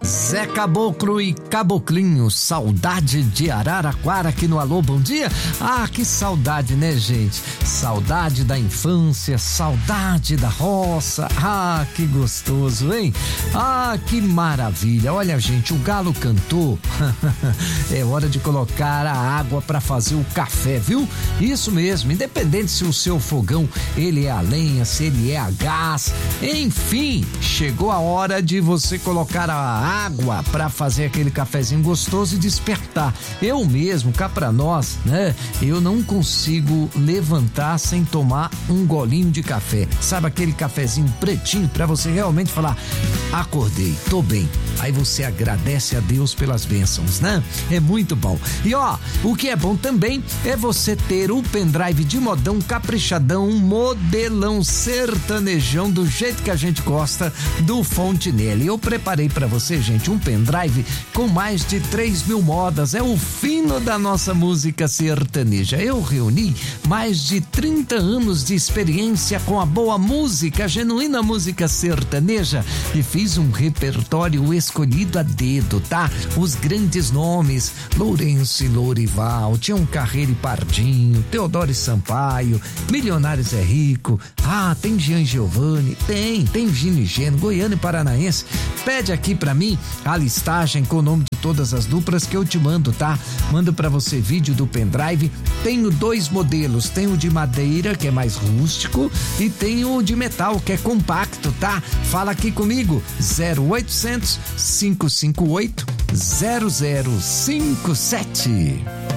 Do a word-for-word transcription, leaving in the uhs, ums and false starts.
Zé Caboclo e Caboclinho, saudade de Araraquara aqui no Alô Bom Dia. Ah, que saudade, né, gente? Saudade da infância, saudade da roça. Ah, que gostoso, hein? Ah, que maravilha. Olha, gente, o galo cantou. É hora de colocar a água para fazer o café, viu? Isso mesmo, independente se o seu fogão ele é a lenha, se ele é a gás, enfim, chegou a hora de você colocar a água para fazer aquele cafezinho gostoso e despertar. Eu mesmo, cá pra nós, né? Eu não consigo levantar sem tomar um golinho de café. Sabe aquele cafezinho pretinho para você realmente falar, acordei, tô bem. Aí você agradece a Deus pelas bênçãos, né? É muito bom. E ó, o que é bom também é você ter o pendrive de modão caprichadão, modelão sertanejão do jeito que a gente gosta do Fontinelli. Eu preparei para você, gente, um pendrive com mais de três mil modas. É o fino da nossa música sertaneja. Eu reuni mais de trinta anos de experiência com a boa música, a genuína música sertaneja, e fiz um repertório escolhido a dedo, tá? Os grandes nomes, Lourenço e Lourival, Tião Carreiro e Pardinho, Teodoro e Sampaio, Milionários é Rico, ah, tem Jean Giovanni, tem, tem Gino e Geno, Goiano e Paranaense. Pede aqui pra mim a listagem com o nome de todas as duplas que eu te mando, tá? Mando pra você vídeo do pendrive. Tenho dois modelos, tem o de madeira, que é mais rústico, e tem o de metal, que é compacto, tá? Fala aqui comigo, zero oitocentos, cinco cinco oito, zero zero cinco sete.